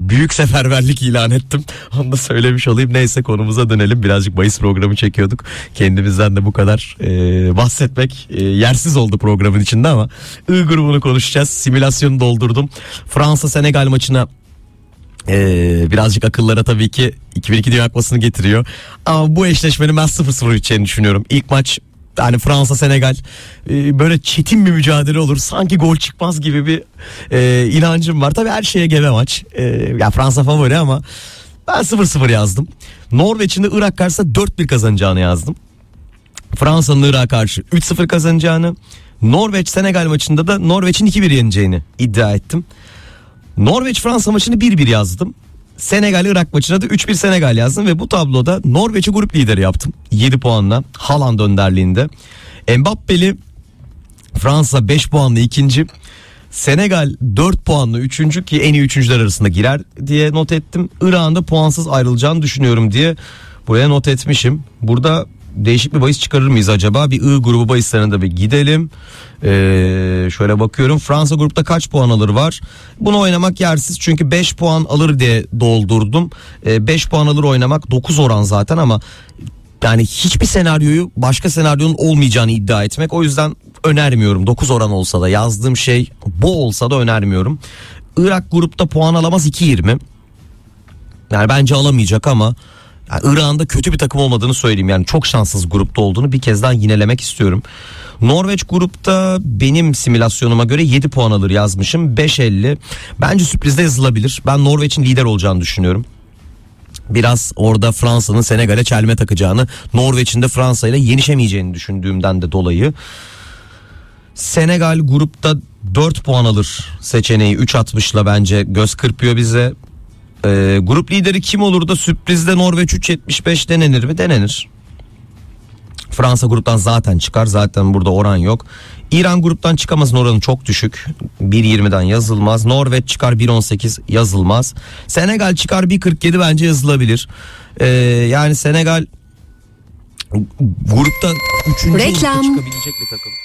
büyük seferberlik ilan ettim. Onu da söylemiş olayım. Neyse, konumuza dönelim. Birazcık bahis programı çekiyorduk. Kendimizden de bu kadar bahsetmek yersiz oldu programın içinde ama I grubunu konuşacağız. Simülasyonu doldurdum. Fransa Senegal maçına birazcık akıllara tabii ki 2002 Dünya Kupası'nı getiriyor. Ama bu eşleşmenin ben 0-0 biteceğini düşünüyorum. İlk maç, yani Fransa Senegal böyle çetin bir mücadele olur. Sanki gol çıkmaz gibi bir inancım var. Tabii her şeye gebe maç. Ya Fransa favori ama ben 0-0 yazdım. Norveç'in de Irak karşısında 4-1 kazanacağını yazdım. Fransa'nın Irak'a karşı 3-0 kazanacağını, Norveç Senegal maçında da Norveç'in 2-1 yeneceğini iddia ettim. Norveç Fransa maçını 1-1 yazdım. Senegal Irak maçına da 3-1 Senegal yazdım ve bu tabloda Norveç'i grup lideri yaptım 7 puanla, Haaland önderliğinde. Mbappe'li Fransa 5 puanla ikinci, Senegal 4 puanla üçüncü, ki en iyi üçüncüler arasında girer diye not ettim. Irak'ın da puansız ayrılacağını düşünüyorum diye buraya not etmişim. Burada değişik bir bahis çıkarır mıyız acaba? Bir I grubu bahislerine de bir gidelim. Şöyle bakıyorum. Fransa grupta kaç puan alır var? Bunu oynamak yersiz çünkü 5 puan alır diye doldurdum. 5 puan alır oynamak 9 oran zaten ama yani hiçbir senaryoyu başka senaryonun olmayacağını iddia etmek. O yüzden önermiyorum. 9 oran olsa da, yazdığım şey bu olsa da önermiyorum. Irak grupta puan alamaz 2.20. Yani bence alamayacak ama yani Irak'ın da kötü bir takım olmadığını söyleyeyim. Yani çok şanssız grupta olduğunu bir kez daha yinelemek istiyorum. Norveç grupta benim simülasyonuma göre 7 puan alır yazmışım. 5.50. Bence sürprizde yazılabilir. Ben Norveç'in lider olacağını düşünüyorum. Biraz orada Fransa'nın Senegal'e çelme takacağını, Norveç'in de Fransa ile yenişemeyeceğini düşündüğümden de dolayı. Senegal grupta 4 puan alır seçeneği 3.60'la bence göz kırpıyor bize. Grup lideri kim olur da sürprizde Norveç 3.75 denenir mi? Denenir. Fransa gruptan zaten çıkar. Zaten burada oran yok. İran gruptan çıkamasın, oranı çok düşük. 1.20'den yazılmaz. Norveç çıkar 1.18 yazılmaz. Senegal çıkar 1.47 bence yazılabilir. Yani Senegal grupta 3. çıkabilecek bir takım.